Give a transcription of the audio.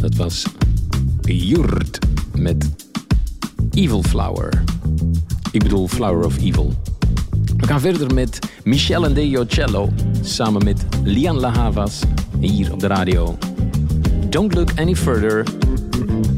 Dat was Jurt met Evil Flower. Ik bedoel Flower of Evil. We gaan verder met Michel Ndegeocello samen met Lian La Havas hier op de radio. Don't look any further.